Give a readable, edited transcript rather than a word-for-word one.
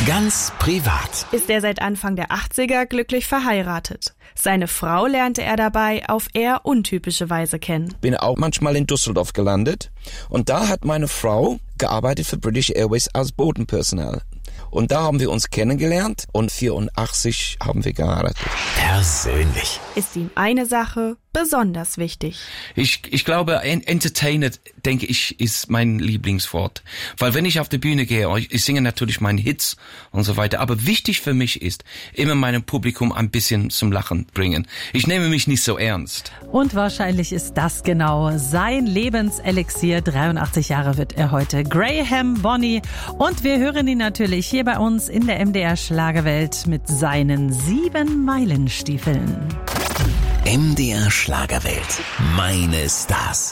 Ganz privat. Ist er seit Anfang der 80er glücklich verheiratet. Seine Frau lernte er dabei auf eher untypische Weise kennen. Bin auch manchmal in Düsseldorf gelandet und da hat meine Frau gearbeitet für British Airways als Bodenpersonal. Und da haben wir uns kennengelernt und 1984 haben wir geheiratet. Persönlich. Ist ihm eine Sache besonders wichtig. Ich glaube, Entertainer, denke ich, ist mein Lieblingswort. Weil wenn ich auf die Bühne gehe, ich singe natürlich meine Hits und so weiter, aber wichtig für mich ist, immer meinem Publikum ein bisschen zum Lachen bringen. Ich nehme mich nicht so ernst. Und wahrscheinlich ist das genau sein Lebenselixier. 83 Jahre wird er heute. Graham Bonney. Und wir hören ihn natürlich hier bei uns in der MDR Schlagerwelt mit seinen 7 Meilenstiefeln. MDR Schlagerwelt. Meine Stars.